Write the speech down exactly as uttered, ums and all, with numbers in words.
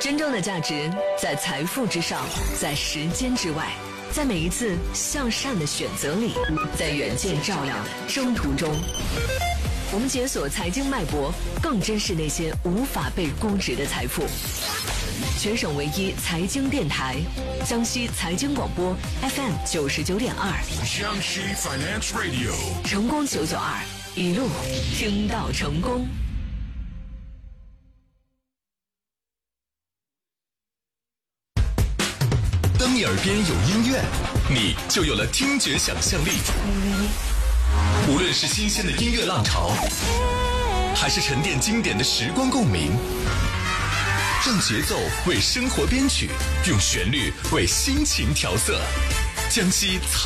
真正的价值在财富之上，在时间之外，在每一次向善的选择里，在远见照亮的征途中。我们解锁财经脉搏，更珍视那些无法被估值的财富。全省唯一财经电台，江西财经广播 F M 九十九点二， 江西 Finance Radio， 成功九九二，一路听到成功。 当你耳边有音乐，你就有了听觉想象力。无论是新鲜的音乐浪潮，还是沉淀经典的时光共鸣，让节奏为生活编曲，用旋律为心情调色。江西